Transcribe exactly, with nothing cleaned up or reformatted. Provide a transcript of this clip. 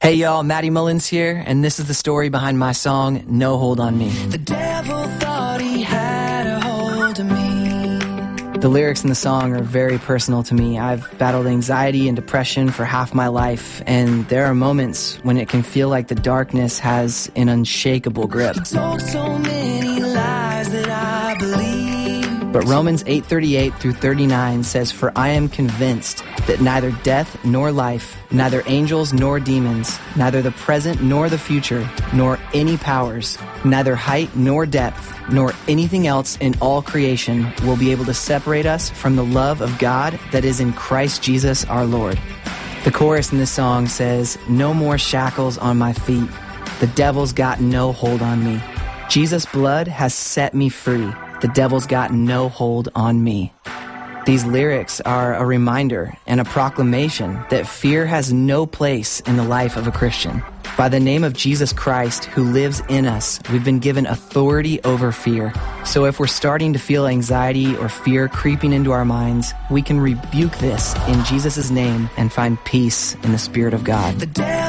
Hey y'all, Matty Mullins here, and this is the story behind my song, No Hold on Me. The devil thought he had a hold of me. The lyrics in the song are very personal to me. I've battled anxiety and depression for half my life, and there are moments when it can feel like the darkness has an unshakable grip. He told so many lies that I believe. But Romans eight thirty-eight through thirty-nine says, "For I am convinced that neither death nor life, neither angels nor demons, neither the present nor the future, nor any powers, neither height nor depth, nor anything else in all creation will be able to separate us from the love of God that is in Christ Jesus our Lord." The chorus in this song says, "No more shackles on my feet. The devil's got no hold on me. Jesus' blood has set me free. The devil's got no hold on me." These lyrics are a reminder and a proclamation that fear has no place in the life of a Christian. By the name of Jesus Christ, who lives in us, we've been given authority over fear. So if we're starting to feel anxiety or fear creeping into our minds, we can rebuke this in Jesus' name and find peace in the Spirit of God. The devil